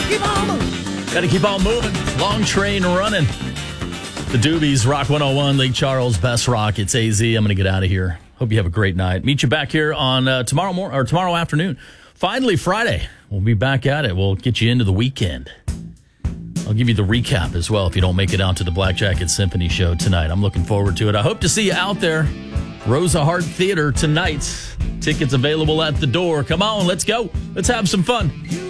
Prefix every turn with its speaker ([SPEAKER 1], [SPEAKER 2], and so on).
[SPEAKER 1] Keep on moving.
[SPEAKER 2] Got to keep on moving. Long train running. The Doobies, Rock 101, Lake Charles, Best Rock. It's AZ. I'm going to get out of here. Hope you have a great night. Meet you back here on tomorrow afternoon. Finally, Friday. We'll be back at it. We'll get you into the weekend. I'll give you the recap as well if you don't make it out to the Black Jacket Symphony show tonight. I'm looking forward to it. I hope to see you out there. Rosa Hart Theater tonight. Tickets available at the door. Come on, let's go. Let's have some fun.